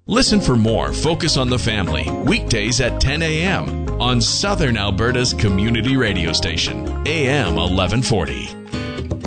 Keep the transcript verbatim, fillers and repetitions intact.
Listen for more Focus on the Family, weekdays at ten a.m. on Southern Alberta's community radio station, A M eleven forty.